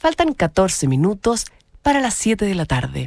Faltan 14 minutos para las 7 de la tarde.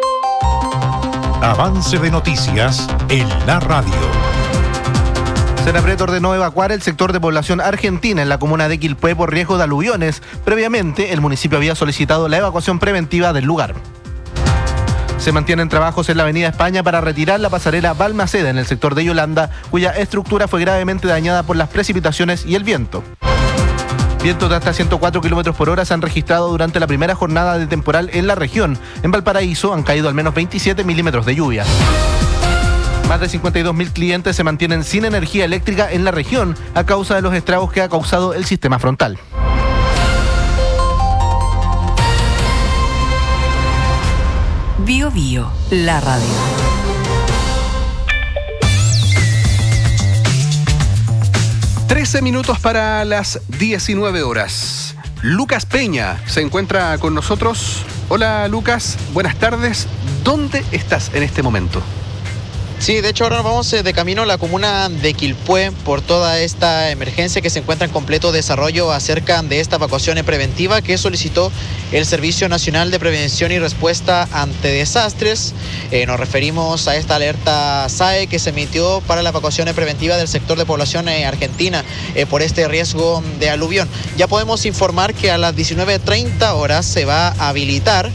Avance de noticias en la radio. Senapred ordenó evacuar el sector de población argentina en la comuna de Quilpué por riesgo de aluviones. Previamente, el municipio había solicitado la evacuación preventiva del lugar. Se mantienen trabajos en la avenida España para retirar la pasarela Balmaceda en el sector de Yolanda, cuya estructura fue gravemente dañada por las precipitaciones y el viento. Vientos de hasta 104 km por hora se han registrado durante la primera jornada de temporal en la región. En Valparaíso han caído al menos 27 milímetros de lluvia. Más de 52.000 clientes se mantienen sin energía eléctrica en la región a causa de los estragos que ha causado el sistema frontal. Bio Bio, la radio. Minutos para las 19 horas. Lucas Peña se encuentra con nosotros. Hola Lucas, buenas tardes. ¿Dónde estás en este momento? Sí, de hecho ahora nos vamos de camino a la comuna de Quilpué por toda esta emergencia que se encuentra en completo desarrollo acerca de esta evacuación preventiva que solicitó el Servicio Nacional de Prevención y Respuesta ante Desastres. Nos referimos a esta alerta SAE que se emitió para la evacuación preventiva del sector de población argentina por este riesgo de aluvión. Ya podemos informar que a las 19:30 horas se va a habilitar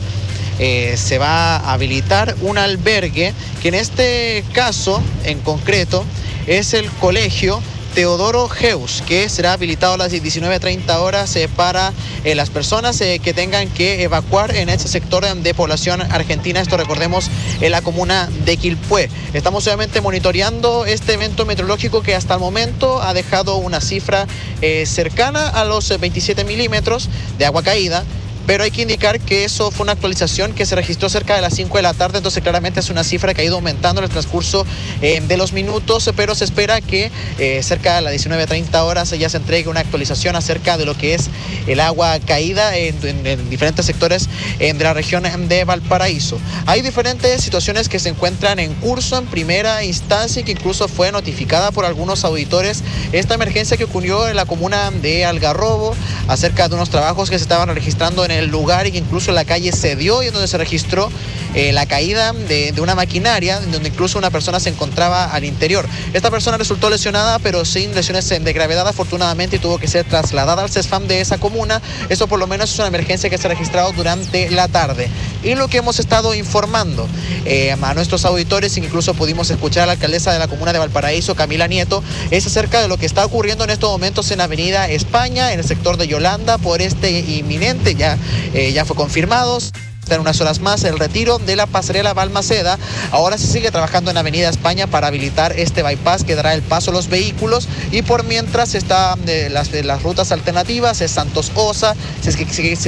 un albergue que en este caso en concreto es el colegio Teodoro Heus, que será habilitado a las 19:30 horas para las personas que tengan que evacuar en este sector de población argentina. Esto recordemos en la comuna de Quilpué. Estamos obviamente monitoreando este evento meteorológico que hasta el momento ha dejado una cifra cercana a los 27 milímetros de agua caída. Pero hay que indicar que eso fue una actualización que se registró cerca de las 5 de la tarde, entonces claramente es una cifra que ha ido aumentando en el transcurso de los minutos, pero se espera que cerca de las 19:30 horas ya se entregue una actualización acerca de lo que es el agua caída en diferentes sectores de la región de Valparaíso. Hay diferentes situaciones que se encuentran en curso en primera instancia y que incluso fue notificada por algunos auditores esta emergencia que ocurrió en la comuna de Algarrobo acerca de unos trabajos que se estaban registrando en el lugar y que incluso la calle cedió y en donde se registró la caída de una maquinaria en donde incluso una persona se encontraba al interior. Esta persona resultó lesionada pero sin lesiones de gravedad afortunadamente y tuvo que ser trasladada al CESFAM de esa comuna. Eso por lo menos es una emergencia que se ha registrado durante la tarde. Y lo que hemos estado informando a nuestros auditores, incluso pudimos escuchar a la alcaldesa de la comuna de Valparaíso, Camila Nieto, es acerca de lo que está ocurriendo en estos momentos en Avenida España, en el sector de Yolanda, por este inminente, ya fue confirmado. En unas horas más el retiro de la pasarela Balmaceda. Ahora se sigue trabajando en Avenida España para habilitar este bypass que dará el paso a los vehículos y por mientras está las rutas alternativas, es Santos Osa,